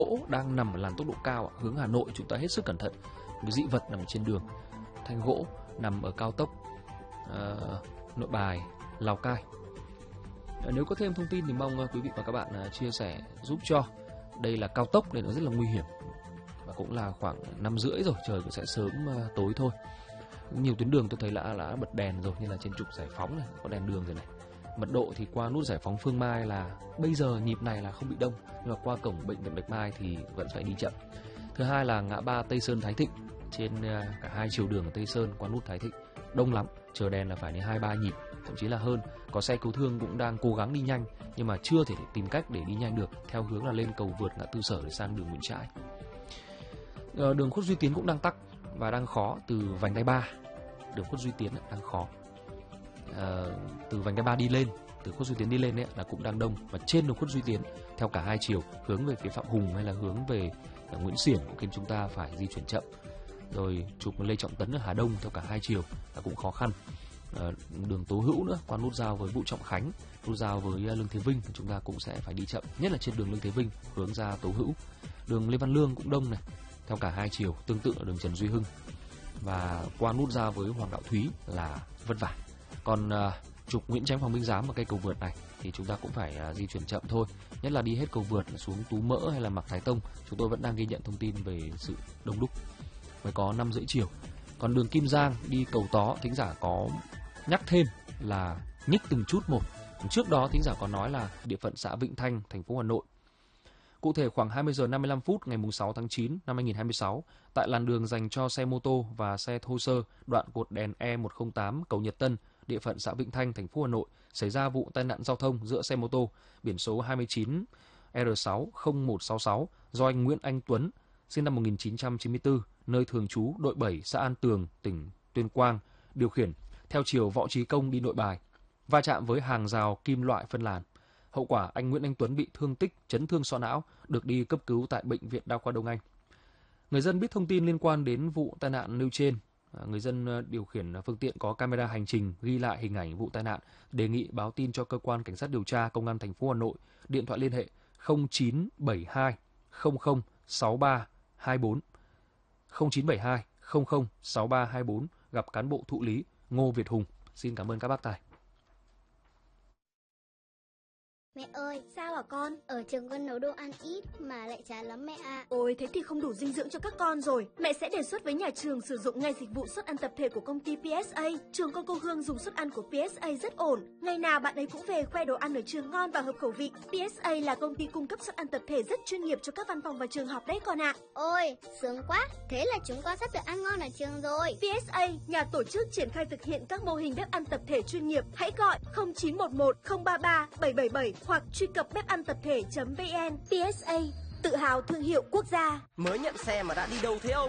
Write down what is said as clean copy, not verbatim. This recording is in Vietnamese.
gỗ đang nằm ở làn tốc độ cao hướng Hà Nội, chúng ta hết sức cẩn thận. Cái dị vật nằm ở trên đường. Thanh gỗ nằm ở cao tốc Nội Bài, Lào Cai. Nếu có thêm thông tin thì mong quý vị và các bạn chia sẻ giúp cho. Đây là cao tốc nên nó rất là nguy hiểm. Và cũng là khoảng 5:30 rồi, trời cũng sẽ sớm tối thôi. Nhiều tuyến đường tôi thấy đã bật đèn rồi, như là trên trục Giải Phóng này, có đèn đường rồi này. Mật độ thì qua nút Giải Phóng Phương Mai là bây giờ nhịp này là không bị đông, nhưng mà qua cổng bệnh viện Bạch Mai thì vẫn phải đi chậm. Thứ hai là ngã ba Tây Sơn Thái Thịnh, trên cả hai chiều đường ở Tây Sơn qua nút Thái Thịnh đông lắm, chờ đèn là phải đến 2-3 nhịp, thậm chí là hơn. Có xe cứu thương cũng đang cố gắng đi nhanh nhưng mà chưa thể tìm cách để đi nhanh được, theo hướng là lên cầu vượt ngã tư Sở để sang đường Nguyễn Trãi. Đường Khuất Duy Tiến cũng đang tắc và đang khó từ vành đai 3. Đường Khuất Duy Tiến đang khó. Từ vành đai 3 đi lên, từ Khuất Duy Tiến đi lên ấy, là cũng đang đông, và trên đường Khuất Duy Tiến theo cả hai chiều hướng về phía Phạm Hùng hay là hướng về Nguyễn Xiển cũng khiến chúng ta phải di chuyển chậm. Rồi trục Lê Trọng Tấn ở Hà Đông theo cả hai chiều là cũng khó khăn. Đường Tố Hữu nữa, qua nút giao với Vũ Trọng Khánh, nút giao với Lương Thế Vinh thì chúng ta cũng sẽ phải đi chậm, nhất là trên đường Lương Thế Vinh hướng ra Tố Hữu. Đường Lê Văn Lương cũng đông này, theo cả hai chiều, tương tự ở đường Trần Duy Hưng. Và qua nút giao với Hoàng Đạo Thúy là vất vả. Còn trục Nguyễn Chánh Hoàng Minh Giám và cây cầu vượt này thì chúng ta cũng phải di chuyển chậm thôi, nhất là đi hết cầu vượt xuống Tú Mỡ hay là Mạc Thái Tông, chúng tôi vẫn đang ghi nhận thông tin về sự đông đúc, mới có 5:30 chiều. Còn đường Kim Giang đi cầu Tó, thính giả có nhắc thêm là nhích từng chút một. Trước đó thính giả có nói là địa phận xã Vĩnh Thanh, thành phố Hà Nội. Cụ thể khoảng 20 giờ 55 phút ngày 6 tháng 9 năm 2026, tại làn đường dành cho xe mô tô và xe thô sơ, đoạn cột đèn E108 cầu Nhật Tân, địa phận xã Vĩnh Thanh, thành phố Hà Nội, xảy ra vụ tai nạn giao thông giữa xe mô tô biển số 29 R60166 do anh Nguyễn Anh Tuấn, sinh năm 1994, nơi thường trú đội 7 xã An Tường, tỉnh Tuyên Quang, điều khiển theo chiều Võ Trí Công đi Nội Bài, va chạm với hàng rào kim loại phân làn. Hậu quả anh Nguyễn Anh Tuấn bị thương tích, chấn thương sọ não, được đi cấp cứu tại Bệnh viện Đa khoa Đông Anh. Người dân biết thông tin liên quan đến vụ tai nạn nêu trên. Người dân điều khiển phương tiện có camera hành trình ghi lại hình ảnh vụ tai nạn, đề nghị báo tin cho cơ quan cảnh sát điều tra Công an thành phố Hà Nội, điện thoại liên hệ 0972 00 6324 0972 00 6324, gặp cán bộ thụ lý Ngô Việt Hùng. Xin cảm ơn các bác tài. Mẹ ơi, sao hả con? Ở trường con nấu đồ ăn ít mà lại chán lắm mẹ ạ. Ôi, thế thì không đủ dinh dưỡng cho các con rồi. Mẹ sẽ đề xuất với nhà trường sử dụng ngay dịch vụ suất ăn tập thể của công ty PSA. Trường con cô Hương dùng suất ăn của PSA rất ổn. Ngày nào bạn ấy cũng về khoe đồ ăn ở trường ngon và hợp khẩu vị. PSA là công ty cung cấp suất ăn tập thể rất chuyên nghiệp cho các văn phòng và trường học đấy con ạ. Ôi, sướng quá. Thế là chúng con sắp được ăn ngon ở trường rồi. PSA, nhà tổ chức triển khai thực hiện các mô hình bếp ăn tập thể chuyên nghiệp. Hãy gọi 0911 033 777 hoặc truy cập bepanttapthe.vn. PSA, tự hào thương hiệu quốc gia. Mới nhận xe mà đã đi đâu thế ông?